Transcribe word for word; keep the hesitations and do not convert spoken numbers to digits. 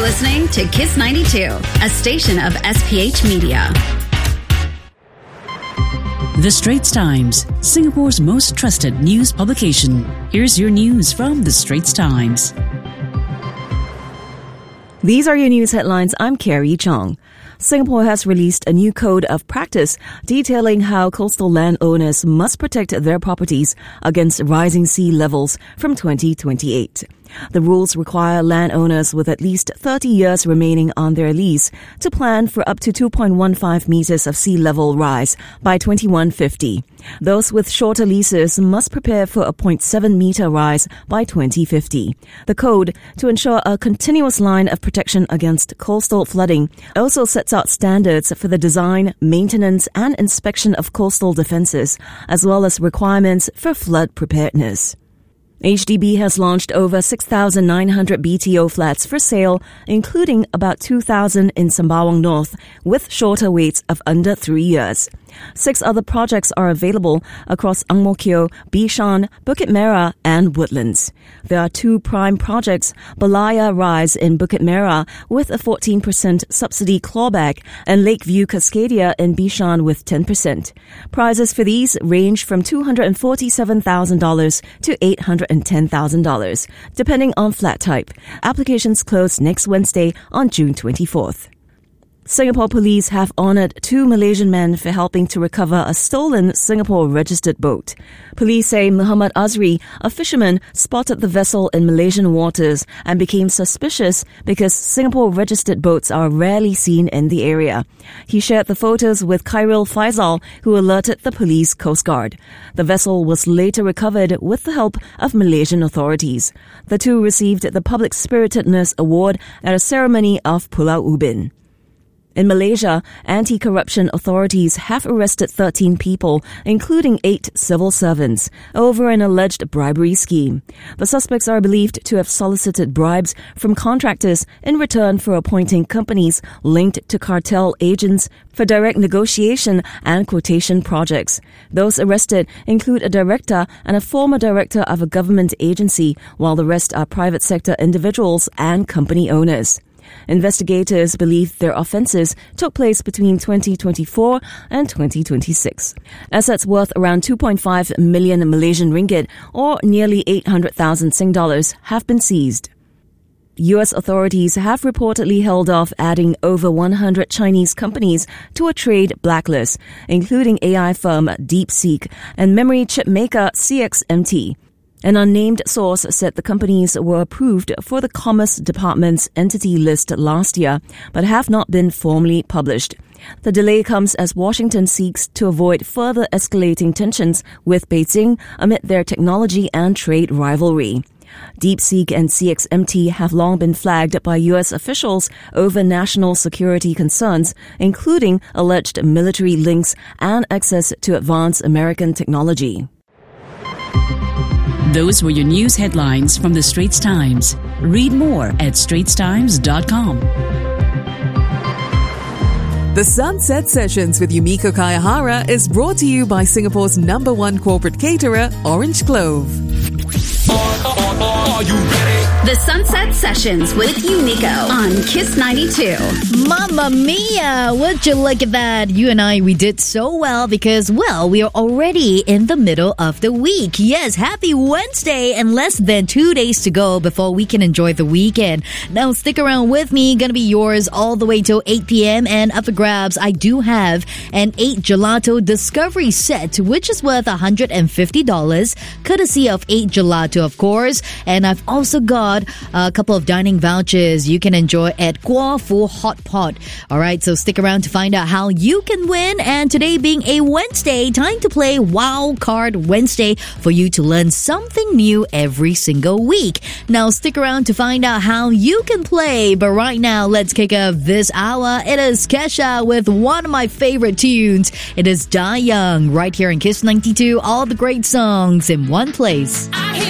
You're listening to Kiss ninety-two, a station of S P H Media. The Straits Times, Singapore's most trusted news publication. Here's your news from The Straits Times. These are your news headlines. I'm Carrie Chong. Singapore has released a new code of practice detailing how coastal landowners must protect their properties against rising sea levels from twenty twenty-eight. The rules require landowners with at least thirty years remaining on their lease to plan for up to two point one five meters of sea level rise by twenty-one fifty. Those with shorter leases must prepare for a zero point seven meter rise by twenty fifty. The code, to ensure a continuous line of protection against coastal flooding, also sets out standards for the design, maintenance, and inspection of coastal defences, as well as requirements for flood preparedness. H D B has launched over six thousand nine hundred B T O flats for sale, including about two thousand in Sembawang North, with shorter waits of under three years. Six other projects are available across Ang Mo Kio, Bishan, Bukit Merah, and Woodlands. There are two prime projects, Balaya Rise in Bukit Merah with a fourteen percent subsidy clawback, and Lakeview Cascadia in Bishan with ten percent. Prices for these range from two hundred forty-seven thousand dollars to eight hundred ten thousand dollars, depending on flat type. Applications close next Wednesday on June twenty-fourth. Singapore police have honoured two Malaysian men for helping to recover a stolen Singapore-registered boat. Police say Muhammad Azri, a fisherman, spotted the vessel in Malaysian waters and became suspicious because Singapore-registered boats are rarely seen in the area. He shared the photos with Khairil Faisal, who alerted the police Coast Guard. The vessel was later recovered with the help of Malaysian authorities. The two received the Public Spiritedness Award at a ceremony of Pulau Ubin. In Malaysia, anti-corruption authorities have arrested thirteen people, including eight civil servants, over an alleged bribery scheme. The suspects are believed to have solicited bribes from contractors in return for appointing companies linked to cartel agents for direct negotiation and quotation projects. Those arrested include a director and a former director of a government agency, while the rest are private sector individuals and company owners. Investigators believe their offences took place between twenty twenty-four and twenty twenty-six. Assets worth around two point five million Malaysian ringgit, or nearly eight hundred thousand Sing dollars, have been seized. U S authorities have reportedly held off adding over one hundred Chinese companies to a trade blacklist, including A I firm DeepSeek and memory chip maker C X M T. An unnamed source said the companies were approved for the Commerce Department's entity list last year, but have not been formally published. The delay comes as Washington seeks to avoid further escalating tensions with Beijing amid their technology and trade rivalry. DeepSeek and C X M T have long been flagged by U S officials over national security concerns, including alleged military links and access to advanced American technology. Those were your news headlines from The Straits Times. Read more at straits times dot com. The Sunset Sessions with Yumiko Kayahara is brought to you by Singapore's number one corporate caterer, Orange Clove. Are you ready? The Sunset Sessions with Yumiko on Kiss ninety-two. Mamma mia! Would you look at that? You and I, we did so well because, well, we are already in the middle of the week. Yes, happy Wednesday and less than two days to go before we can enjoy the weekend. Now, stick around with me. Gonna be yours all the way till eight p.m. and up for grabs, I do have an eight Gelato Discovery Set, which is worth one hundred fifty dollars, courtesy of eight Gelato, of course. And I've also got a couple of dining vouchers you can enjoy at Guo Fu Hot Pot. Alright, so stick around to find out how you can win. And today being a Wednesday, time to play Wild Card Wednesday for you to learn something new every single week. Now stick around to find out how you can play. But right now, let's kick off this hour. It is Kesha with one of my favorite tunes. It is Die Young right here in Kiss ninety-two. All the great songs in one place. I